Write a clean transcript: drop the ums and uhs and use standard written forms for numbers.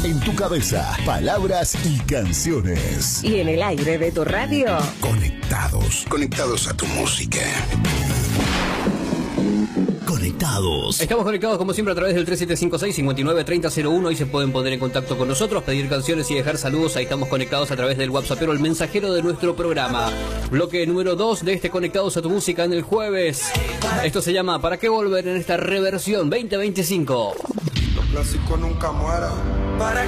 En tu cabeza, palabras y canciones. Y en el aire de tu radio. Conectados. Conectados a tu música. Conectados. Estamos conectados como siempre a través del 3756-593001 y se pueden poner en contacto con nosotros, pedir canciones y dejar saludos. Ahí estamos conectados a través del WhatsApp, pero el mensajero de nuestro programa. Bloque número 2 de este Conectados a tu música en el jueves. Esto se llama ¿Para qué volver en esta reversión 2025? Lo clásico nunca muera.